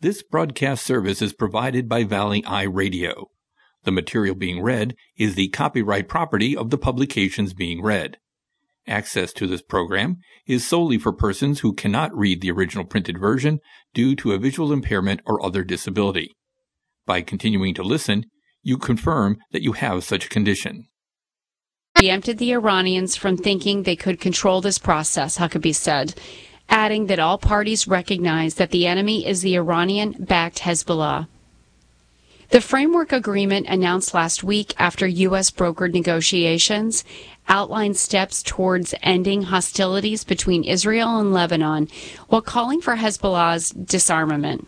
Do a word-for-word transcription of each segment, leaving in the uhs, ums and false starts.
This broadcast service is provided by Valley Eye Radio. The material being read is the copyright property of the publications being read. Access to this program is solely for persons who cannot read the original printed version due to a visual impairment or other disability. By continuing to listen, you confirm that you have such a condition. Preempted the Iranians from thinking they could control this process, Huckabee said, adding that all parties recognize that the enemy is the Iranian-backed Hezbollah. The framework agreement announced last week after U S brokered negotiations outlined steps towards ending hostilities between Israel and Lebanon while calling for Hezbollah's disarmament.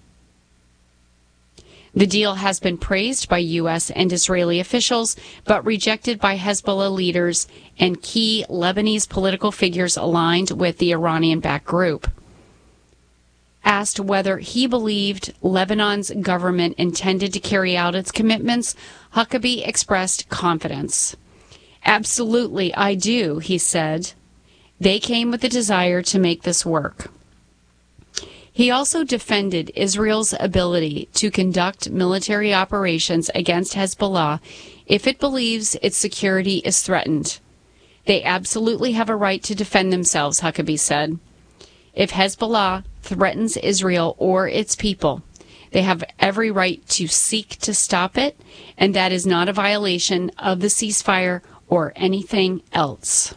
The deal has been praised by U S and Israeli officials, but rejected by Hezbollah leaders and key Lebanese political figures aligned with the Iranian-backed group. Asked whether he believed Lebanon's government intended to carry out its commitments, Huckabee expressed confidence. "Absolutely, I do," he said. "They came with the desire to make this work." He also defended Israel's ability to conduct military operations against Hezbollah if it believes its security is threatened. "They absolutely have a right to defend themselves," Huckabee said. "If Hezbollah threatens Israel or its people, they have every right to seek to stop it, and that is not a violation of the ceasefire or anything else."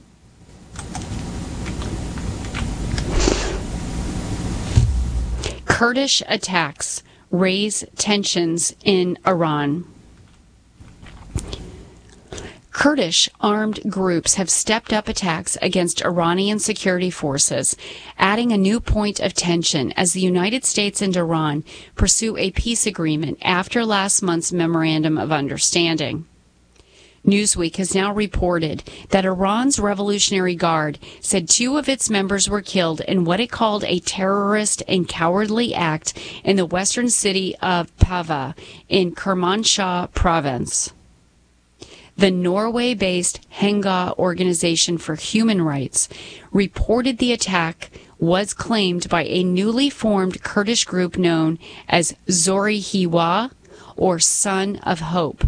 Kurdish attacks raise tensions in Iran. Kurdish armed groups have stepped up attacks against Iranian security forces, adding a new point of tension as the United States and Iran pursue a peace agreement after last month's Memorandum of Understanding. Newsweek has now reported that Iran's Revolutionary Guard said two of its members were killed in what it called a terrorist and cowardly act in the western city of Pava in Kermanshah province. The Norway-based Henga Organization for Human Rights reported the attack was claimed by a newly formed Kurdish group known as Zori Hiwa, or Son of Hope.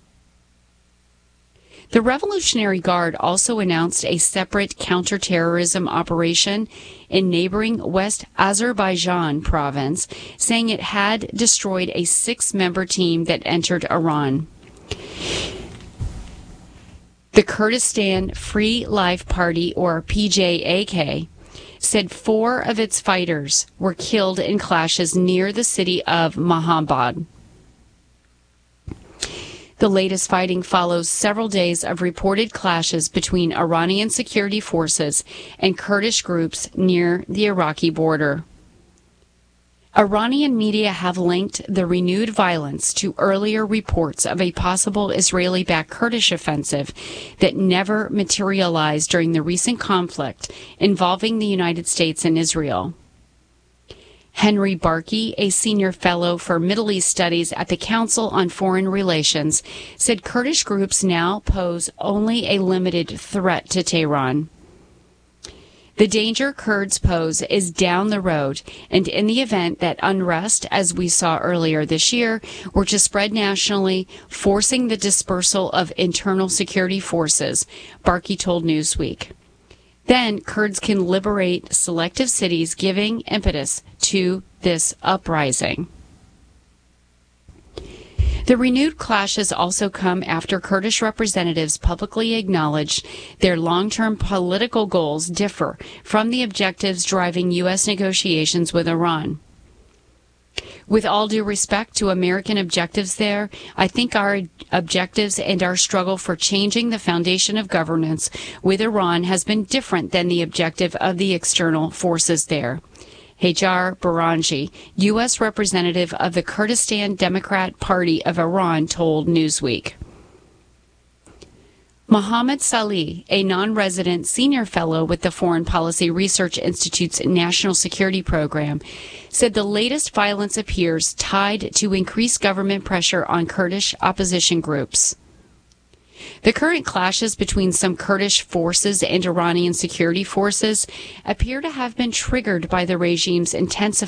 The Revolutionary Guard also announced a separate counterterrorism operation in neighboring West Azerbaijan province, saying it had destroyed a six-member team that entered Iran. The Kurdistan Free Life Party, or P J A K, said four of its fighters were killed in clashes near the city of Mahabad. The latest fighting follows several days of reported clashes between Iranian security forces and Kurdish groups near the Iraqi border. Iranian media have linked the renewed violence to earlier reports of a possible Israeli-backed Kurdish offensive that never materialized during the recent conflict involving the United States and Israel. Henry Barkey, a senior fellow for Middle East Studies at the Council on Foreign Relations, said Kurdish groups now pose only a limited threat to Tehran. The danger Kurds pose is down the road, and in the event that unrest, as we saw earlier this year, were to spread nationally, forcing the dispersal of internal security forces, Barkey told Newsweek. Then Kurds can liberate selective cities, giving impetus to this uprising. The renewed clashes also come after Kurdish representatives publicly acknowledged their long-term political goals differ from the objectives driving U S negotiations with Iran. With all due respect to American objectives there, I think our objectives and our struggle for changing the foundation of governance with Iran has been different than the objective of the external forces there. Hajar Baranji, U S representative of the Kurdistan Democrat Party of Iran, told Newsweek. Mohammad Salih, a non-resident senior fellow with the Foreign Policy Research Institute's National Security Program, said the latest violence appears tied to increased government pressure on Kurdish opposition groups. The current clashes between some Kurdish forces and Iranian security forces appear to have been triggered by the regime's intensifying